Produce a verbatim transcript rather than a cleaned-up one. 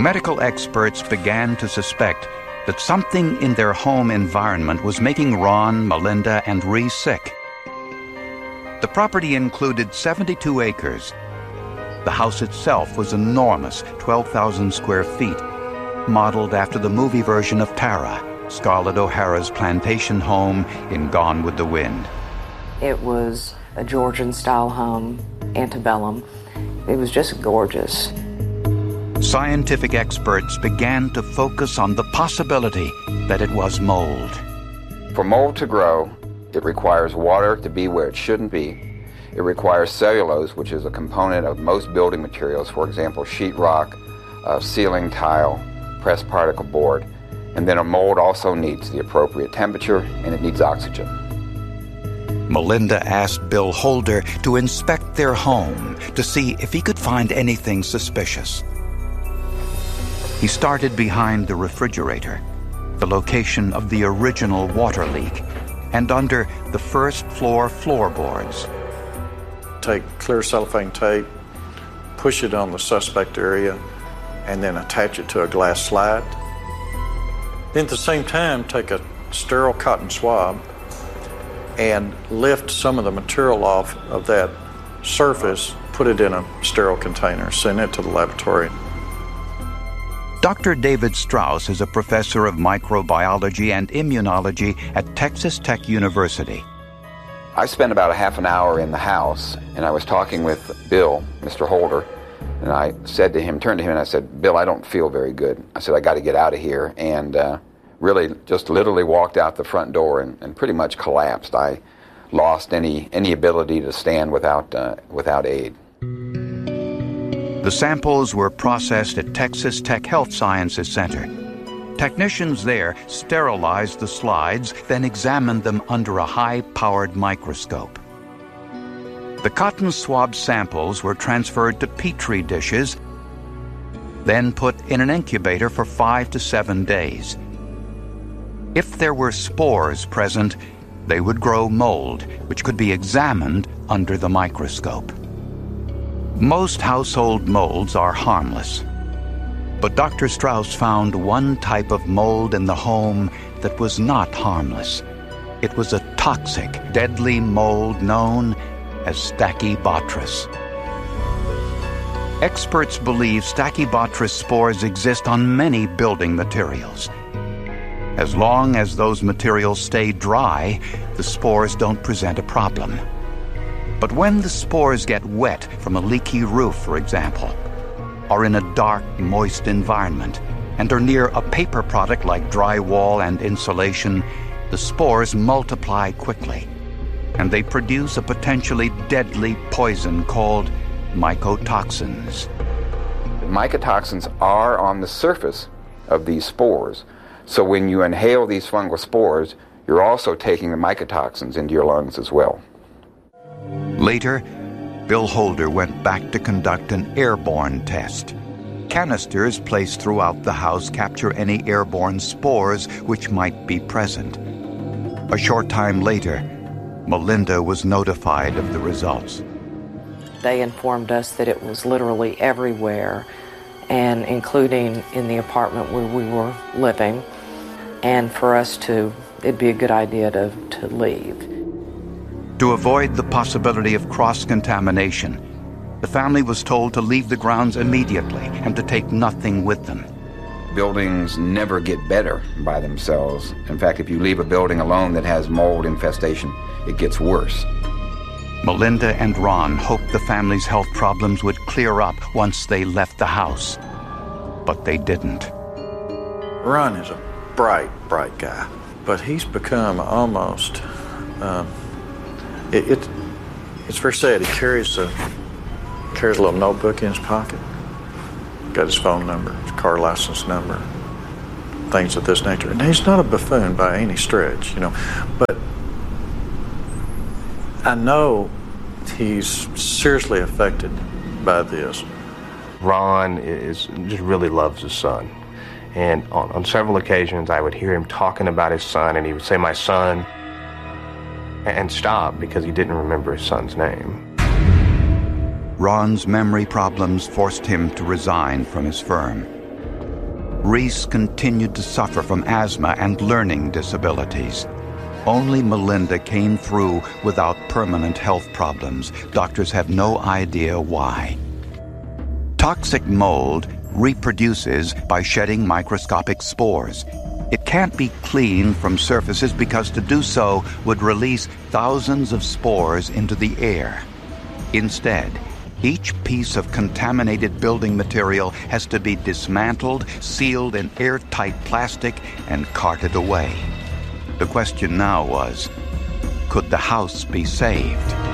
Medical experts began to suspect that something in their home environment was making Ron, Melinda, and Ree sick. The property included seventy-two acres. The house itself was enormous, twelve thousand square feet, modeled after the movie version of Tara, Scarlett O'Hara's plantation home in Gone with the Wind. It was a Georgian-style home, antebellum. It was just gorgeous. Scientific experts began to focus on the possibility that it was mold. For mold to grow, it requires water to be where it shouldn't be. It requires cellulose, which is a component of most building materials, for example, sheetrock, uh, ceiling tile, pressed particle board. And then a mold also needs the appropriate temperature, and it needs oxygen. Melinda asked Bill Holder to inspect their home to see if he could find anything suspicious. He started behind the refrigerator, the location of the original water leak, and under the first floor floorboards. Take clear cellophane tape, push it on the suspect area, and then attach it to a glass slide. Then at the same time, take a sterile cotton swab and lift some of the material off of that surface, put it in a sterile container, send it to the laboratory. Doctor David Strauss is a professor of microbiology and immunology at Texas Tech University. I spent about a half an hour in the house, and I was talking with Bill, Mister Holder, and I said to him, turned to him, and I said, Bill, I don't feel very good. I said, I got to get out of here, and uh, really just literally walked out the front door and, and pretty much collapsed. I lost any, any ability to stand without, uh, without aid. The samples were processed at Texas Tech Health Sciences Center. Technicians there sterilized the slides, then examined them under a high-powered microscope. The cotton swab samples were transferred to Petri dishes, then put in an incubator for five to seven days. If there were spores present, they would grow mold, which could be examined under the microscope. Most household molds are harmless, but Doctor Strauss found one type of mold in the home that was not harmless. It was a toxic, deadly mold known as Stachybotrys. Experts believe Stachybotrys spores exist on many building materials. As long as those materials stay dry, the spores don't present a problem. But when the spores get wet from a leaky roof, for example, or in a dark, moist environment, and are near a paper product like drywall and insulation, the spores multiply quickly, and they produce a potentially deadly poison called mycotoxins. Mycotoxins are on the surface of these spores, so when you inhale these fungal spores, you're also taking the mycotoxins into your lungs as well. Later, Bill Holder went back to conduct an airborne test. Canisters placed throughout the house capture any airborne spores which might be present. A short time later, Melinda was notified of the results. They informed us that it was literally everywhere, and including in the apartment where we were living, and for us to, it'd be a good idea to, to leave. To avoid the possibility of cross-contamination, the family was told to leave the grounds immediately and to take nothing with them. Buildings never get better by themselves. In fact, if you leave a building alone that has mold infestation, it gets worse. Melinda and Ron hoped the family's health problems would clear up once they left the house. But they didn't. Ron is a bright, bright guy, but he's become almost... Um, it, it, it's very sad. He carries a, carries a little notebook in his pocket. Got his phone number, his car license number, things of this nature. And he's not a buffoon by any stretch, you know. But I know he's seriously affected by this. Ron is just really loves his son. And on, on several occasions, I would hear him talking about his son, and he would say, "My son," and stop because he didn't remember his son's name. Ron's memory problems forced him to resign from his firm. Reese continued to suffer from asthma and learning disabilities. Only Melinda came through without permanent health problems. Doctors have no idea why. Toxic mold reproduces by shedding microscopic spores. It can't be cleaned from surfaces because to do so would release thousands of spores into the air. Instead, each piece of contaminated building material has to be dismantled, sealed in airtight plastic, and carted away. The question now was, could the house be saved?